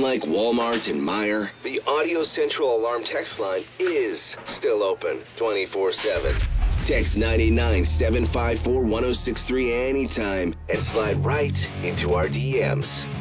Unlike Walmart and Meijer, the Audio Central Alarm text line is still open 24/7. Text 989-754-1063 anytime and slide right into our DMs.